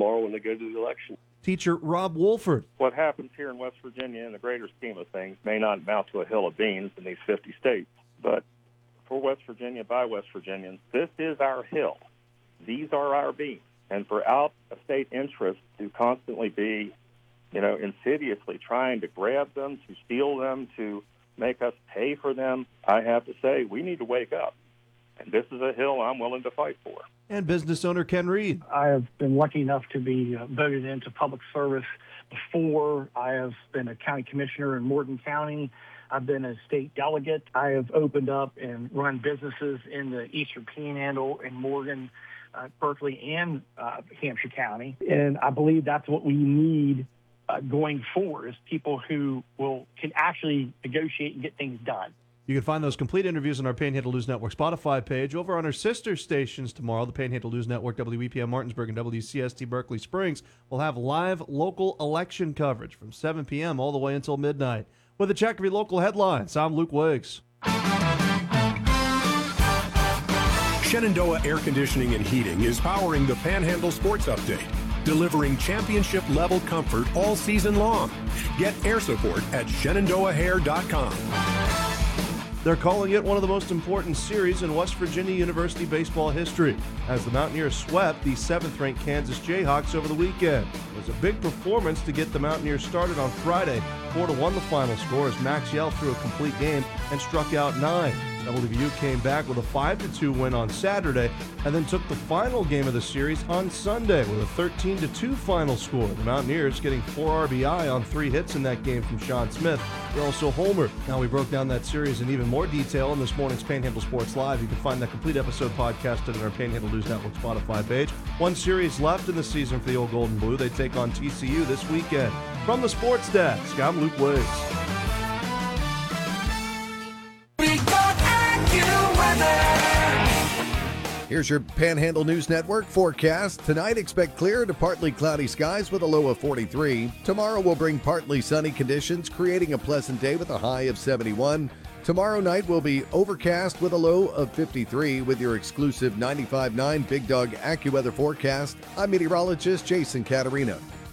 tomorrow when they go to the election. Teacher Rob Wolford. What happens here in West Virginia in the greater scheme of things may not amount to a hill of beans in these 50 states, but for West Virginia, by West Virginians, this is our hill. These are our beans. And for out-of-state interests to constantly be, insidiously trying to grab them, to steal them, to make us pay for them, I have to say we need to wake up. And this is a hill I'm willing to fight for. And business owner Ken Reed. I have been lucky enough to be voted into public service before. I have been a county commissioner in Morgan County. I've been a state delegate. I have opened up and run businesses in the Eastern Panhandle in Morgan, Berkeley, and Hampshire County. And I believe that's what we need going forward, is people who can actually negotiate and get things done. You can find those complete interviews on our Panhandle News Network Spotify page. Over on our sister stations tomorrow, the Panhandle News Network, WEPM Martinsburg, and WCST Berkeley Springs will have live local election coverage from 7 p.m. all the way until midnight. With a check of your local headlines, I'm Luke Wiggs. Shenandoah Air Conditioning and Heating is powering the Panhandle Sports Update, delivering championship-level comfort all season long. Get air support at ShenandoahAir.com. They're calling it one of the most important series in West Virginia University baseball history, as the Mountaineers swept the 7th-ranked Kansas Jayhawks over the weekend. It was a big performance to get the Mountaineers started on Friday. 4-1 the final score as Max Yell threw a complete game and struck out 9. WVU came back with a 5-2 win on Saturday and then took the final game of the series on Sunday with a 13-2 final score. The Mountaineers getting 4 RBI on 3 hits in that game from Sean Smith. They also homered. Now, we broke down that series in even more detail in this morning's Panhandle Sports Live. You can find that complete episode podcasted on our Panhandle News Network Spotify page. One series left in the season for the Old Gold and Blue. They take on TCU this weekend. From the Sports Desk, I'm Luke Wiggs. Here's your Panhandle News Network forecast. Tonight, expect clear to partly cloudy skies with a low of 43. Tomorrow will bring partly sunny conditions, creating a pleasant day with a high of 71. Tomorrow night will be overcast with a low of 53 with your exclusive 95.9 Big Dog AccuWeather forecast. I'm meteorologist Jason Caterina.